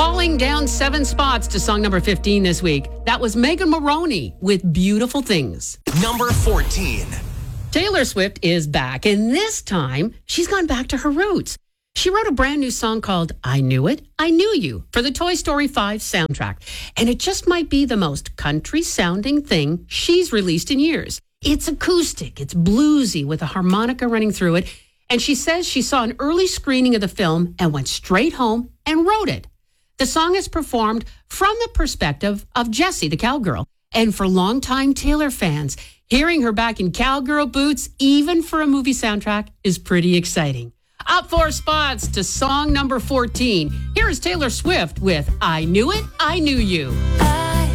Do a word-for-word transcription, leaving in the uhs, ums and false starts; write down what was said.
Falling down seven spots to song number fifteen this week. That was Megan Moroney with Beautiful Things. Number fourteen. Taylor Swift is back, and this time she's gone back to her roots. She wrote a brand new song called I Knew It, I Knew You for the Toy Story five soundtrack. And it just might be the most country-sounding thing she's released in years. It's acoustic, it's bluesy with a harmonica running through it. And she says she saw an early screening of the film and went straight home and wrote it. The song is performed from the perspective of Jessie, the cowgirl. And for longtime Taylor fans, hearing her back in cowgirl boots, even for a movie soundtrack, is pretty exciting. Up four spots to song number fourteen. Here is Taylor Swift with I Knew It, I Knew You.